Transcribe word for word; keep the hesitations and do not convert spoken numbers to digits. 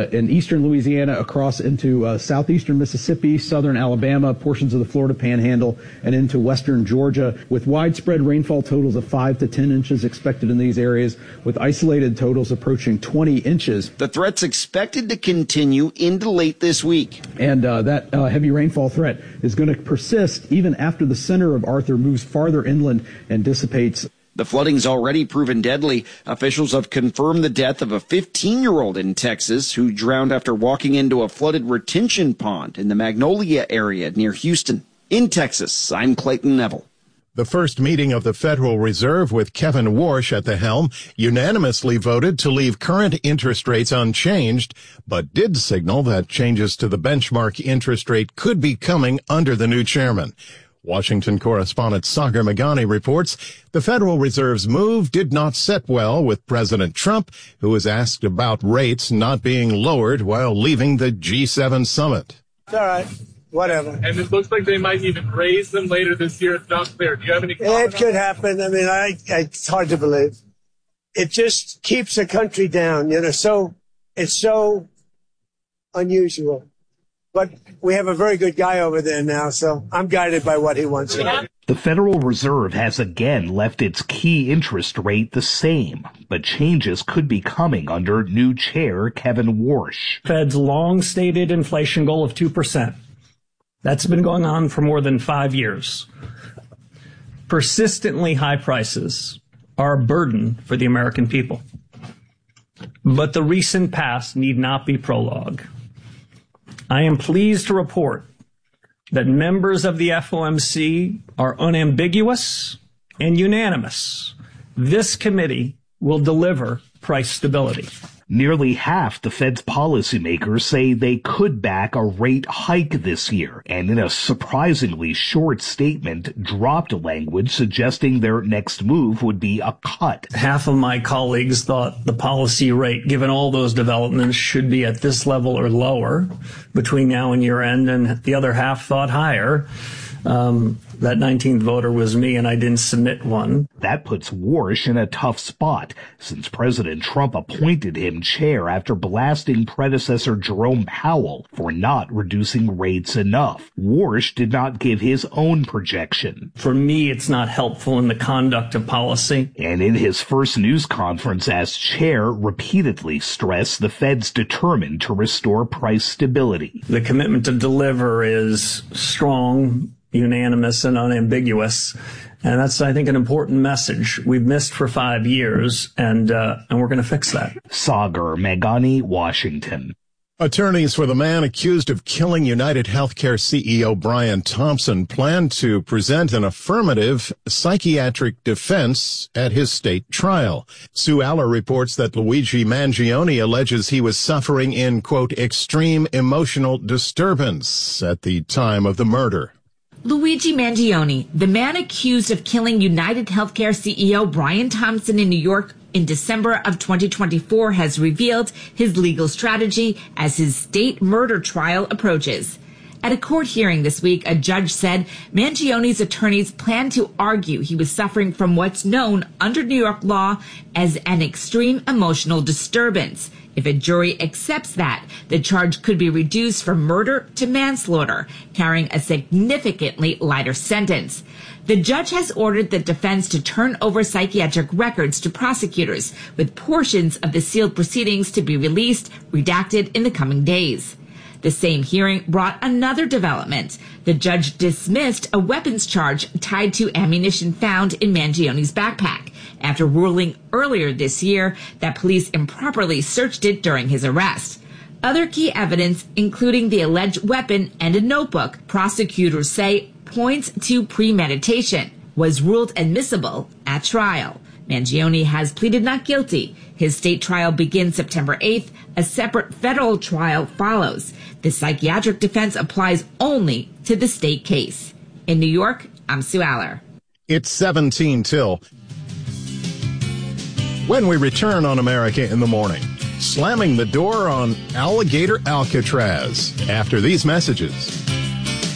uh, in eastern Louisiana across into uh, southeastern Mississippi, southern Alabama, portions of the Florida Panhandle, and into western Georgia, with widespread rainfall totals of five to ten inches expected in these areas, with isolated totals approaching twenty inches. The threat's expected to continue into late this week. And uh, that uh, heavy rainfall threat is going to persist even after the center of Arthur moves farther inland and dissipates. The flooding's already proven deadly. Officials have confirmed the death of a fifteen-year-old in Texas who drowned after walking into a flooded retention pond in the Magnolia area near Houston. In Texas, I'm Clayton Neville. The first meeting of the Federal Reserve with Kevin Warsh at the helm unanimously voted to leave current interest rates unchanged, but did signal that changes to the benchmark interest rate could be coming under the new chairman. Washington correspondent Sagar Meghani reports the Federal Reserve's move did not set well with President Trump, who was asked about rates not being lowered while leaving the G seven summit. It's all right. Whatever. And it looks like they might even raise them later this year. It's not clear. Do you have any comment? It could happen. I mean, I, I, it's hard to believe. It just keeps the country down. You know, so it's so unusual. But we have a very good guy over there now, so I'm guided by what he wants to do. The Federal Reserve has again left its key interest rate the same, but changes could be coming under new chair Kevin Warsh. Fed's long-stated inflation goal of two percent. That's been going on for more than five years. Persistently high prices are a burden for the American people. But the recent past need not be prologue. I am pleased to report that members of the F O M C are unambiguous and unanimous. This committee will deliver price stability. Nearly half the Fed's policymakers say they could back a rate hike this year, and in a surprisingly short statement, dropped language suggesting their next move would be a cut. Half of my colleagues thought the policy rate, given all those developments, should be at this level or lower between now and year end, and the other half thought higher. Um, that nineteenth voter was me, and I didn't submit one. That puts Warsh in a tough spot, since President Trump appointed him chair after blasting predecessor Jerome Powell for not reducing rates enough. Warsh did not give his own projection. For me, it's not helpful in the conduct of policy. And in his first news conference as chair, repeatedly stressed the Fed's determined to restore price stability. The commitment to deliver is strong, unanimous, and unambiguous. And that's, I think, an important message. We've missed for five years, and uh, and we're going to fix that. Sagar Meghani, Washington. Attorneys for the man accused of killing United Healthcare C E O Brian Thompson plan to present an affirmative psychiatric defense at his state trial. Sue Aller reports that Luigi Mangione alleges he was suffering in, quote, extreme emotional disturbance at the time of the murder. Luigi Mangione, the man accused of killing United Healthcare C E O Brian Thompson in New York in December of twenty twenty-four, has revealed his legal strategy as his state murder trial approaches. At a court hearing this week, a judge said Mangione's attorneys plan to argue he was suffering from what's known under New York law as an extreme emotional disturbance. If a jury accepts that, the charge could be reduced from murder to manslaughter, carrying a significantly lighter sentence. The judge has ordered the defense to turn over psychiatric records to prosecutors, with portions of the sealed proceedings to be released, redacted in the coming days. The same hearing brought another development. The judge dismissed a weapons charge tied to ammunition found in Mangione's backpack, after ruling earlier this year that police improperly searched it during his arrest. Other key evidence, including the alleged weapon and a notebook, prosecutors say points to premeditation, was ruled admissible at trial. Mangione has pleaded not guilty. His state trial begins September eighth. A separate federal trial follows. The psychiatric defense applies only to the state case. In New York, I'm Sue Aller. It's seventeen till. When we return on America in the Morning, slamming the door on Alligator Alcatraz after these messages.